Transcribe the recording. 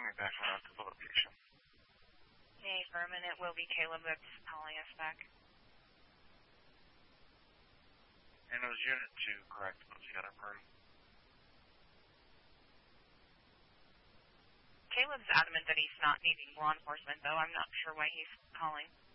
me back around to the location. Hey, Furman, it will be Caleb that's calling us back. And it was Unit 2, correct? Once you got it firm. Caleb's adamant that he's not needing law enforcement, though. I'm not sure why he's calling.